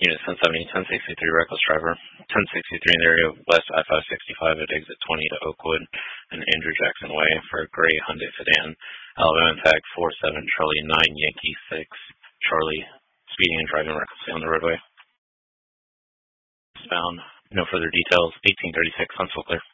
Unit 1070, 1063 reckless driver, 1063 in the area of West I-565 at exit 20 to Oakwood and Andrew Jackson Way for a gray Hyundai sedan, Alabama tag 47 Charlie 9 Yankee 6 Charlie, speeding and driving recklessly on the roadway. Found. No further details. 1836 Huntsville clear.